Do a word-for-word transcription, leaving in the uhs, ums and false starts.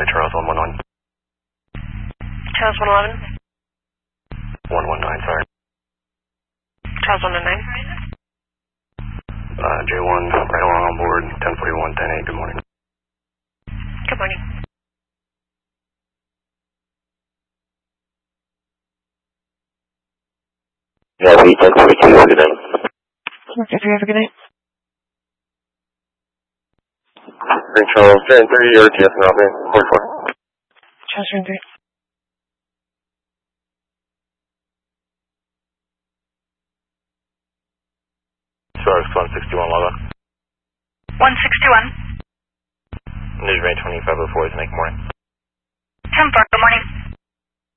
St. Charles one one one. Charles one eleven. one one nine, sorry. Charles one one nine. Uh, J one, right along on board, ten forty-one, ten eight, good morning. Good morning. Yeah, we ten forty-two, have a good night. Okay, have a good night. Saint Charles, Jan three, R T S, and Robin, forty-four. Charles Jan three. Source one sixty-one, log on. one sixty-one. News range twenty-five oh four is make morning. ten four, good morning.